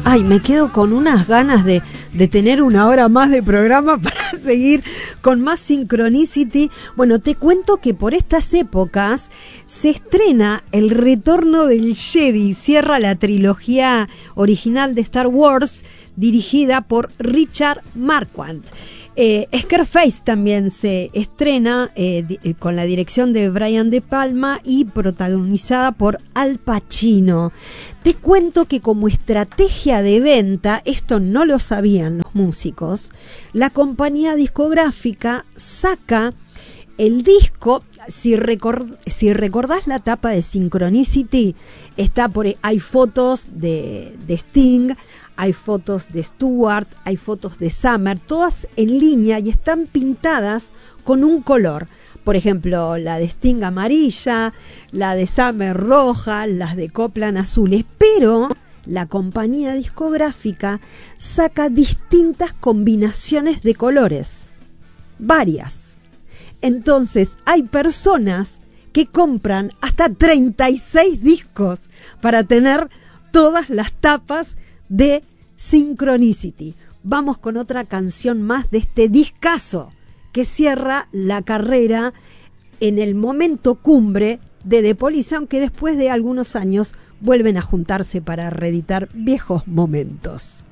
Ay, me quedo con unas ganas de tener una hora más de programa para seguir con más Synchronicity. Bueno, te cuento que por estas épocas se estrena El Retorno del Jedi, cierra la trilogía original de Star Wars, dirigida por Richard Marquand. Scarface también se estrena con la dirección de Brian De Palma y protagonizada por Al Pacino. Te cuento que como estrategia de venta, esto no lo sabían los músicos, la compañía discográfica saca el disco. Si recordás la tapa de Synchronicity, hay fotos de Sting, hay fotos de Stewart, hay fotos de Summer, todas en línea y están pintadas con un color. Por ejemplo, la de Sting amarilla, la de Summer roja, las de Copland azules. Pero la compañía discográfica saca distintas combinaciones de colores, varias. Entonces hay personas que compran hasta 36 discos para tener todas las tapas de Synchronicity. Vamos con otra canción más de este discazo que cierra la carrera en el momento cumbre de The Police, aunque después de algunos años vuelven a juntarse para reeditar viejos momentos.